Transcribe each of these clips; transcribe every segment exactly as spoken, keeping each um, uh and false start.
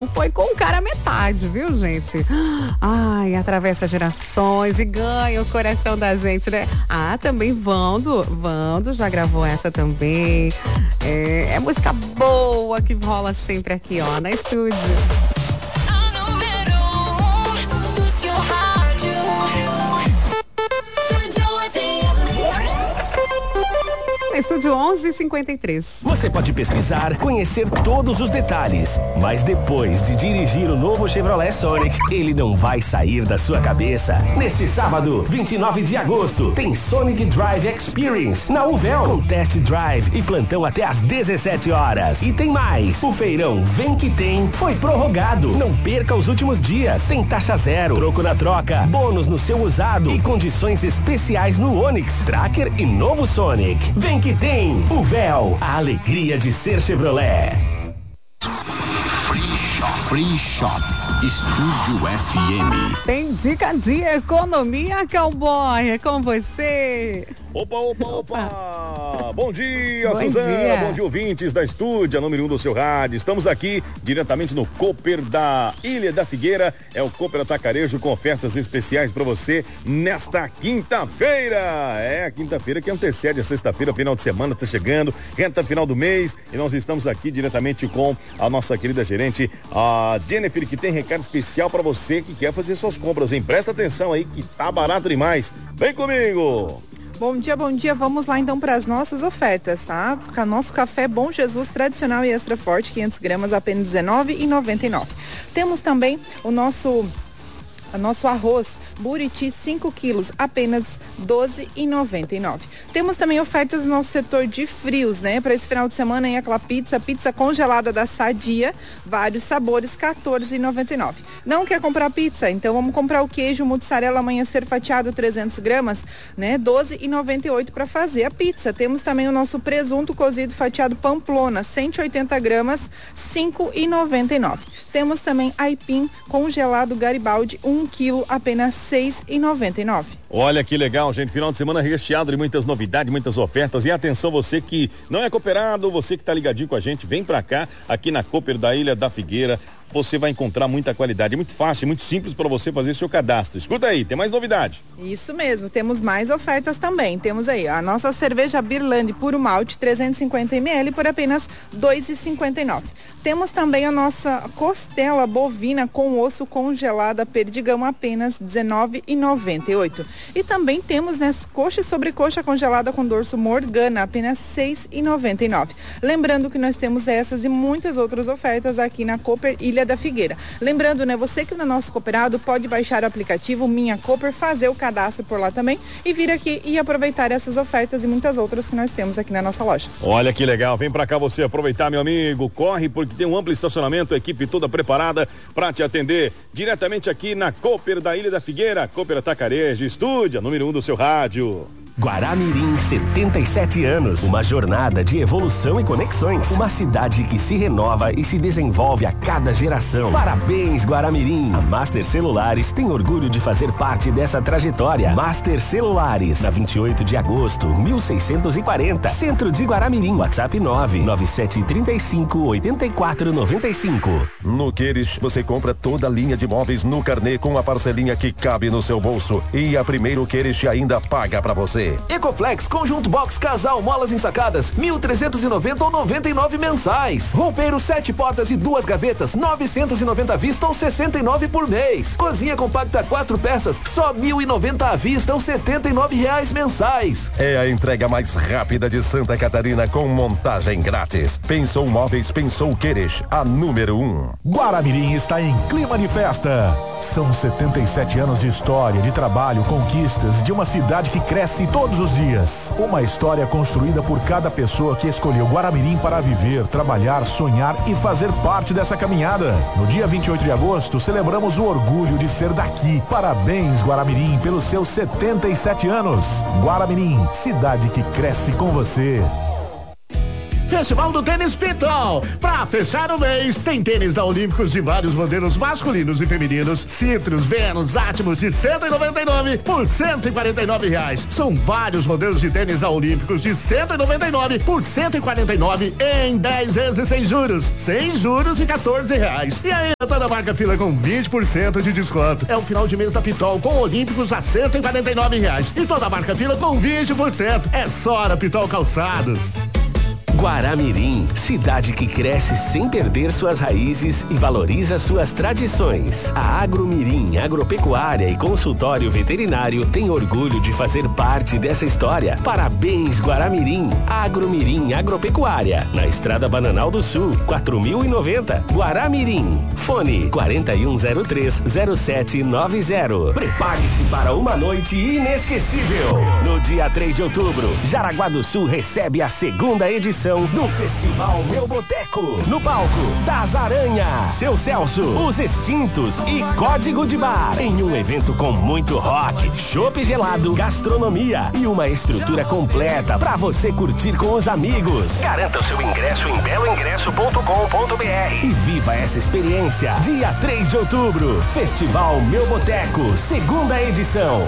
foi com o cara metade, viu, gente? Ai, atravessa gerações e ganha o coração da gente, né? Ah, também Vando, Vando já gravou essa também. É, é música boa que rola sempre aqui, ó, na estúdio. Estúdio onze e cinquenta e três. Você pode pesquisar, conhecer todos os detalhes, mas depois de dirigir o novo Chevrolet Sonic, ele não vai sair da sua cabeça. Neste sábado, vinte e nove de agosto, tem Sonic Drive Experience na Uvel, com test drive e plantão até às dezessete horas. E tem mais, o feirão Vem Que Tem foi prorrogado. Não perca os últimos dias, sem taxa zero, troco na troca, bônus no seu usado e condições especiais no Onix, Tracker e novo Sonic. Vem Que Tem, Uvel, a alegria de ser Chevrolet. Free Shop, Free Shop, Estúdio F M. Tem dica de economia, cowboy, é com você. Opa, opa, opa, opa. Bom dia, Bom Suzana, dia. bom dia, ouvintes da Estúdio, número um do seu rádio. Estamos aqui diretamente no Cooper da Ilha da Figueira, é o Cooper Atacarejo com ofertas especiais para você nesta quinta-feira. É, a quinta-feira que antecede a sexta-feira, final de semana, tá chegando, reta final do mês, e nós estamos aqui diretamente com a nossa querida gerente, a Jennifer, que tem recado especial para você que quer fazer suas compras, hein? Presta atenção aí que tá barato demais. Vem comigo! Bom dia, bom dia. Vamos lá então para as nossas ofertas, tá? Nosso café Bom Jesus tradicional e extra forte, quinhentas gramas, apenas dezenove reais e noventa e nove centavos. Temos também o nosso o nosso arroz Buriti cinco quilos, apenas doze reais e noventa e nove centavos. Temos também ofertas no nosso setor de frios, né? Para esse final de semana aí, aquela pizza, pizza congelada da Sadia, vários sabores, quatorze reais e noventa e nove centavos. Não quer comprar pizza? Então vamos comprar o queijo mussarela amanhecer fatiado trezentas gramas, né? doze reais e noventa e oito centavos para fazer a pizza. Temos também o nosso presunto cozido fatiado Pamplona, cento e oitenta gramas, cinco reais e noventa e nove centavos. Temos também aipim congelado Garibaldi, um quilo, apenas seis reais e noventa e nove centavos. Olha que legal, gente, final de semana recheado de muitas novidades, muitas ofertas, e atenção você que não é cooperado, você que tá ligadinho com a gente, vem pra cá, aqui na Cooper da Ilha da Figueira, você vai encontrar muita qualidade, é muito fácil, muito simples para você fazer seu cadastro. Escuta aí, tem mais novidade. Isso mesmo, temos mais ofertas também. Temos aí a nossa cerveja Birlande Puro Malte trezentos e cinquenta mililitros por apenas dois reais e cinquenta e nove centavos. Temos também a nossa costela bovina com osso congelada Perdigão, apenas dezenove reais e noventa e oito centavos. E também temos, né, coxa e sobrecoxa congelada com dorso Morgana, apenas seis reais e noventa e nove centavos. Lembrando que nós temos essas e muitas outras ofertas aqui na Cooper Ilha da Figueira. Lembrando, né, você que não é nosso cooperado pode baixar o aplicativo Minha Cooper, fazer o cadastro por lá também e vir aqui e aproveitar essas ofertas e muitas outras que nós temos aqui na nossa loja. Olha que legal, vem pra cá você aproveitar, meu amigo, corre porque tem um amplo estacionamento, a equipe toda preparada pra te atender diretamente aqui na Cooper da Ilha da Figueira, Cooper Atacarejo, Estúdio, número um do seu rádio. Guaramirim, setenta e sete anos. Uma jornada de evolução e conexões. Uma cidade que se renova e se desenvolve a cada geração. Parabéns, Guaramirim. A Master Celulares tem orgulho de fazer parte dessa trajetória. Master Celulares, na vinte e oito de agosto, mil seiscentos e quarenta. Centro de Guaramirim. WhatsApp nove nove sete três cinco oito quatro nove cinco. No Queires, você compra toda a linha de móveis no carnê com a parcelinha que cabe no seu bolso. E a Primeiro Queires ainda paga pra você. Ecoflex Conjunto Box Casal Molas Ensacadas mil trezentos e noventa ou noventa e nove mensais. Roupeiro sete portas e duas gavetas novecentos e noventa à vista ou sessenta e nove por mês. Cozinha compacta quatro peças só mil e noventa à vista ou setenta e nove reais mensais. É a entrega mais rápida de Santa Catarina com montagem grátis. Pensou Móveis, pensou Queires, a número um. Guaramirim está em clima de festa. São setenta e sete anos de história, de trabalho, conquistas, de uma cidade que cresce todos os dias. Uma história construída por cada pessoa que escolheu Guaramirim para viver, trabalhar, sonhar e fazer parte dessa caminhada. No dia vinte e oito de agosto, celebramos o orgulho de ser daqui. Parabéns, Guaramirim, pelos seus setenta e sete anos. Guaramirim, cidade que cresce com você. Festival do Tênis Pitol. Pra fechar o mês, tem tênis da Olímpicos de vários modelos masculinos e femininos. Citrus, Venus, Atmos de cento e noventa e nove por cento e quarenta e nove reais. São vários modelos de tênis da Olímpicos de cento e noventa e nove por cento e quarenta e nove em dez vezes sem juros. Sem juros e quatorze reais. E aí, toda marca fila com vinte por cento de desconto. É o final de mês da Pitol com Olímpicos a cento e quarenta e nove reais. E toda marca fila com vinte por cento. É só na Pitol Calçados. Guaramirim, cidade que cresce sem perder suas raízes e valoriza suas tradições. A Agromirim Agropecuária e Consultório Veterinário tem orgulho de fazer parte dessa história. Parabéns, Guaramirim. Agromirim Agropecuária, na Estrada Bananal do Sul, quatro mil e noventa. Guaramirim. Fone quatro um zero três zero sete nove zero. Prepare-se para uma noite inesquecível. No dia três de outubro, Jaraguá do Sul recebe a segunda edição do Festival Meu Boteco. No palco, Das Aranha, Seu Celso, Os Extintos e Código de Bar. Em um evento com muito rock, chopp gelado, gastronomia e uma estrutura completa pra você curtir com os amigos. Garanta o seu ingresso em belo ingresso ponto com ponto br e viva essa experiência. Dia três de outubro, Festival Meu Boteco, segunda edição.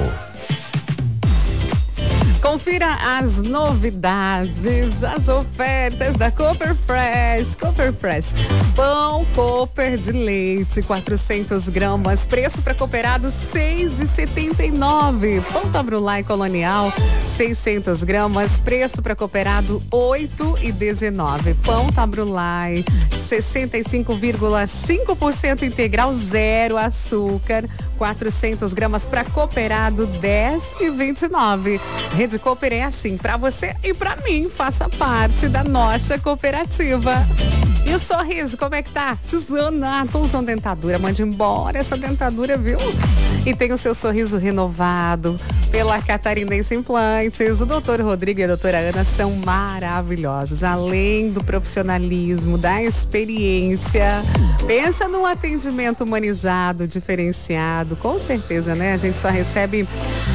Confira as novidades, as ofertas da Cooper Fresh. Cooper Fresh. Pão Cooper de leite, quatrocentos gramas, preço para cooperado seis e setenta e nove. Pão Tabrulai Colonial, seiscentos gramas, preço para cooperado oito e dezenove. Pão Tabrulai, sessenta e cinco vírgula cinco por cento integral, zero açúcar, quatrocentos gramas para cooperado dez e vinte e nove. Rede Cooper é assim, para você e para mim, faça parte da nossa cooperativa. E o sorriso, como é que tá? Suzana, tô usando dentadura, mande embora essa dentadura, viu? E tem o seu sorriso renovado pela Catarinense Implantes. O doutor Rodrigo e a doutora Ana são maravilhosos. Além do profissionalismo, da experiência, pensa num atendimento humanizado, diferenciado. Com certeza, né? A gente só recebe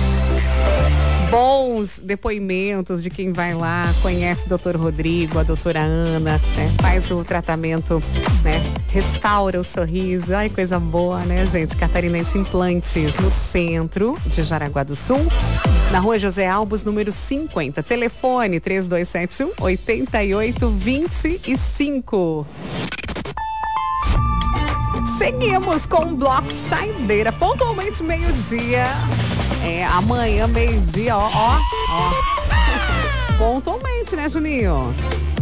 bons depoimentos de quem vai lá, conhece o doutor Rodrigo, a doutora Ana, né? Faz o tratamento, né? Restaura o sorriso. Ai, coisa boa, né, gente? Catarinense Implantes, no centro de Jaraguá do Sul, na rua José Albos, número cinquenta. Telefone três dois sete um, oito oito dois cinco. Seguimos com o bloco Saideira, pontualmente meio-dia. É, amanhã, meio-dia, ó, ó, ó. Pontualmente, né, Juninho?